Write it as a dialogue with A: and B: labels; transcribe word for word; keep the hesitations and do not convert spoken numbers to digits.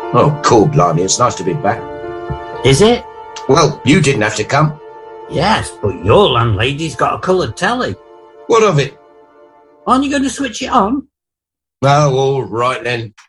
A: Oh, cool, blimey, it's nice to be back.
B: Is it?
A: Well, you didn't have to come.
B: Yes, but your landlady's got a coloured telly.
A: What of it?
B: Aren't you going to switch it on?
A: Oh, all right then.